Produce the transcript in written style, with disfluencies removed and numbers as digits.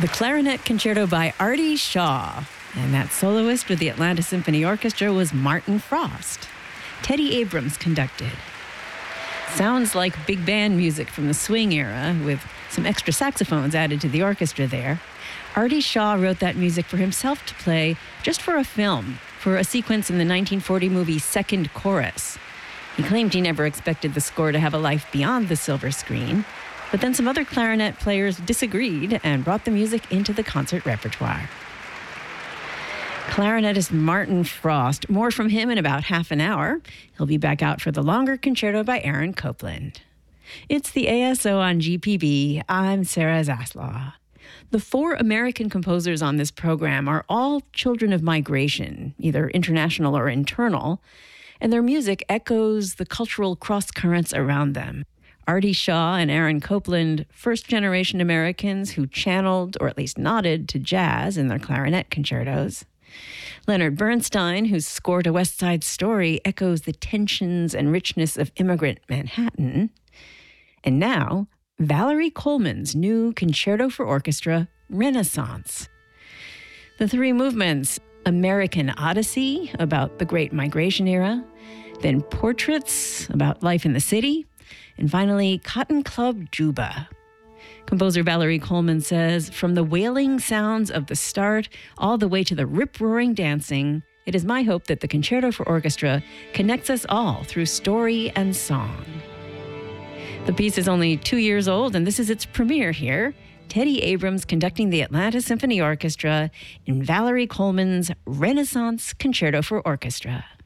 The Clarinet Concerto by Artie Shaw. And that soloist with the Atlanta Symphony Orchestra was Martin Frost. Teddy Abrams conducted. Sounds like big band music from the swing era, with some extra saxophones added to the orchestra there. Artie Shaw wrote that music for himself to play just for a film, for a sequence in the 1940 movie Second Chorus. He claimed he never expected the score to have a life beyond the silver screen, but then some other clarinet players disagreed and brought the music into the concert repertoire. Clarinetist Martin Frost. More from him in about half an hour. He'll be back out for the longer concerto by Aaron Copland. It's the ASO on GPB. I'm Sarah Zaslaw. The 4 American composers on this program are all children of migration, either international or internal, and their music echoes the cultural cross-currents around them. Artie Shaw and Aaron Copland, first-generation Americans who channeled, or at least nodded, to jazz in their clarinet concertos. Leonard Bernstein, whose score to West Side Story echoes the tensions and richness of immigrant Manhattan. And now, Valerie Coleman's new Concerto for Orchestra, Renaissance. The 3 movements: American Odyssey, about the Great Migration era, then Portraits, about life in the city, and finally, Cotton Club Juba. Composer Valerie Coleman says, from the wailing sounds of the start all the way to the rip-roaring dancing, it is my hope that the Concerto for Orchestra connects us all through story and song. The piece is only 2 years old, and this is its premiere here. Teddy Abrams conducting the Atlanta Symphony Orchestra in Valerie Coleman's Renaissance Concerto for Orchestra.